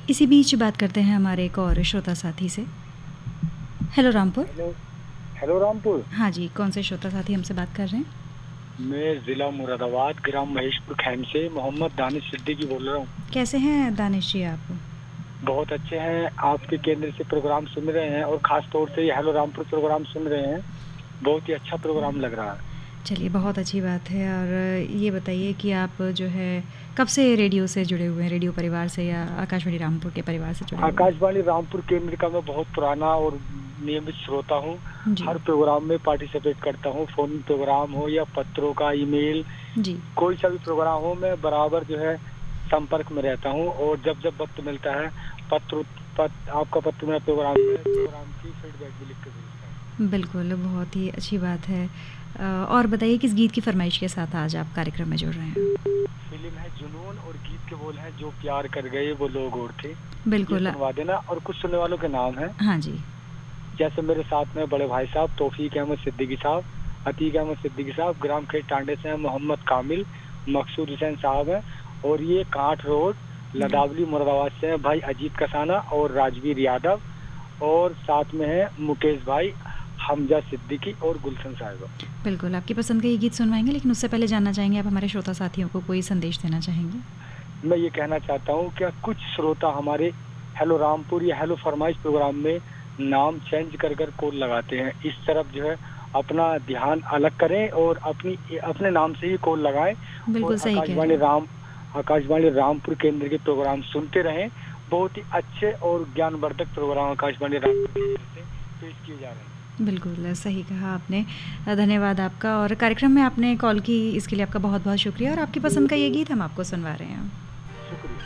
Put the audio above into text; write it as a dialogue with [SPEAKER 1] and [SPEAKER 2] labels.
[SPEAKER 1] इसी बीच बात करते हैं हमारे एक और श्रोता साथी से। Hello Rampur.
[SPEAKER 2] Hello. Hello Rampur.
[SPEAKER 1] हाँ जी, कौन से श्रोता साथी हमसे बात कर रहे हैं?
[SPEAKER 2] मैं जिला मुरादाबाद ग्राम महेशपुर खैम से मोहम्मद दानिश सिद्दीकी बोल रहा हूँ।
[SPEAKER 1] कैसे हैं दानिश जी आप?
[SPEAKER 2] बहुत अच्छे हैं। आपके केंद्र से प्रोग्राम सुन रहे हैं और खास तौर से ये हेलो रामपुर प्रोग्राम सुन रहे हैं। बहुत ही अच्छा प्रोग्राम लग रहा है।
[SPEAKER 1] चलिए, बहुत अच्छी बात है। और ये बताइए कि आप जो है कब से रेडियो से जुड़े हुए हैं, रेडियो परिवार से या आकाशवाणी रामपुर के परिवार से जुड़े हुए हैं?
[SPEAKER 2] आकाशवाणी रामपुर केंद्र का मैं बहुत पुराना और नियमित श्रोता हूँ।
[SPEAKER 1] जी।
[SPEAKER 2] हर प्रोग्राम में पार्टिसिपेट करता हूँ, फोन प्रोग्राम हो या पत्रों का ईमेल,
[SPEAKER 1] जी।
[SPEAKER 2] कोई सा भी प्रोग्राम हो, मैं बराबर जो है संपर्क में रहता हूँ। और जब जब वक्त मिलता है पत्र आपका पत्र मेरा प्रोग्राम की फीडबैक भी लिख के भेजता हूँ।
[SPEAKER 1] बिल्कुल, बहुत ही अच्छी बात है। और बताइए किस गीत की फरमाइश के साथ आज आप कार्यक्रम में जुड़ रहे हैं?
[SPEAKER 2] फिल्म है जुनून और गीत के बोल हैं जो प्यार कर गए वो लोग और थे। ये
[SPEAKER 1] बिल्कुल।
[SPEAKER 2] सुनवा देना। और कुछ सुनने वालों के नाम है,
[SPEAKER 1] हाँ जी।
[SPEAKER 2] जैसे मेरे साथ में बड़े भाई साहब तौफीक अहमद सिद्दीकी साहब, अतीक अहमद सिद्दीकी साहब, ग्राम खेत टांडे से हैं मोहम्मद कामिल, मकसूद हुसैन साहब हैं। और ये कांठ रोड
[SPEAKER 1] जी।
[SPEAKER 2] लदावली मुरादाबाद से हैं भाई अजीत कसाना और राजवीर यादव। और साथ में है मुकेश भाई, हमजा सिद्दीकी और गुलशन साहिबा।
[SPEAKER 1] बिल्कुल, आपकी पसंद का ये गीत सुनवाएँगे, लेकिन उससे पहले जानना चाहेंगे आप हमारे श्रोता साथियों को कोई संदेश देना चाहेंगे?
[SPEAKER 2] मैं ये कहना चाहता हूँ कि कुछ श्रोता हमारे हेलो रामपुर या हेलो फरमाइश प्रोग्राम में नाम चेंज कर कर कॉल लगाते हैं। इस तरफ जो है अपना ध्यान अलग करें और अपने नाम से ही कॉल लगाएं। और
[SPEAKER 1] बिल्कुल सही कह रहे हैं।
[SPEAKER 2] आकाशवाणी रामपुर केंद्र के प्रोग्राम सुनते रहें। बहुत ही अच्छे और ज्ञानवर्धक प्रोग्राम आकाशवाणी रामपुर केंद्र से पेश किए जा रहे हैं।
[SPEAKER 1] बिल्कुल, सही कहा आपने। धन्यवाद आपका। और कार्यक्रम में आपने कॉल की इसके लिए आपका बहुत-बहुत शुक्रिया। और आपकी पसंद का ये गीत हम आपको सुनवा रहे हैं।
[SPEAKER 2] शुक्रिया।